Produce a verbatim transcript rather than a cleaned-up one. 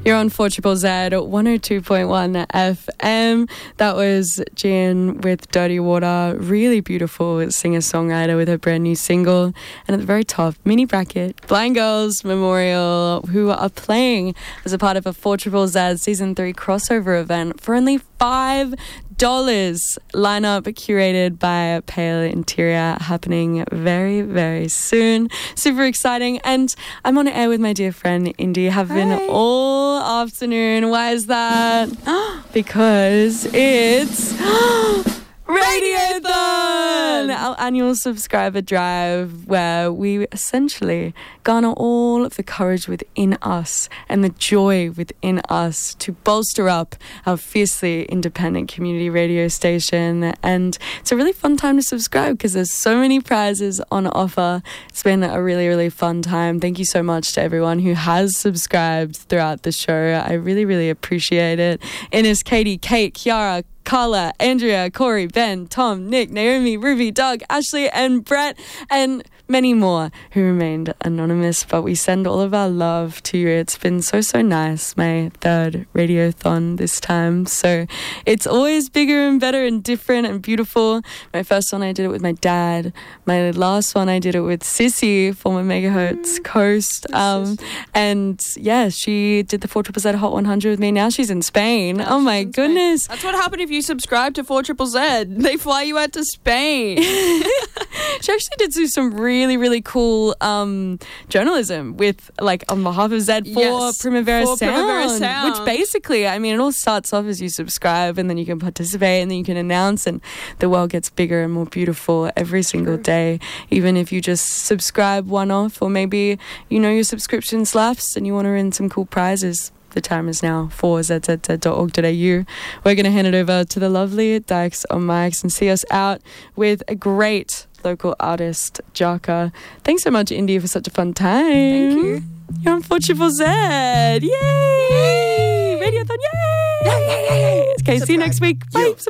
You're on four Z Z, one oh two point one F M. That was Jan with Dirty Water. Really beautiful singer-songwriter with her brand new single. And at the very top, mini bracket, Blind Girls Memorial, who are playing as a part of a four Z Z Season three crossover event for only five dollars. Lineup curated by Pale Interior, happening very, very soon. Super exciting. And I'm on air with my dear friend Indy. Have been Hi. all afternoon. Why is that? Because it's Radiothon, our annual subscriber drive, where we essentially garner all of the courage within us and the joy within us to bolster up our fiercely independent community radio station. And it's a really fun time to subscribe because there's so many prizes on offer. It's been a really, really fun time. Thank you so much to everyone who has subscribed throughout the show. I really, really appreciate it. Ines, Katie, Kate, Kiara, Carla, Andrea, Corey, Ben, Tom, Nick, Naomi, Ruby, Doug, Ashley, and Brett, and many more who remained anonymous. But we send all of our love to you. It's been so, so nice. My third Radiothon this time. So it's always bigger and better and different and beautiful. My first one, I did it with my dad. My last one, I did it with Sissy, former Megahertz Coast. Um, and yeah, she did the four Z Z Hot one hundred with me. Now she's in Spain. Now oh my in Spain. goodness. That's what happened if you subscribe to four Z Z. They fly you out to Spain. She actually did do some really, really cool um, journalism with, like, on behalf of Z for Yes, Primavera, for Sound, Primavera Sound. which basically, I mean, it all starts off as you subscribe and then you can participate and then you can announce, and the world gets bigger and more beautiful every single True. day, even if you just subscribe one-off, or maybe, you know, your subscription slaps and you want to win some cool prizes. The time is now four z z z dot org dot a u. We're going to hand it over to the lovely Dykes on mics and see us out with a great local artist, Jaka. Thanks so much, Indy, for such a fun time. Thank you. You're on four Z Z. Yay! Radiothon, yay! Yay, yay, yay, yay. Okay, see you next week. Bye.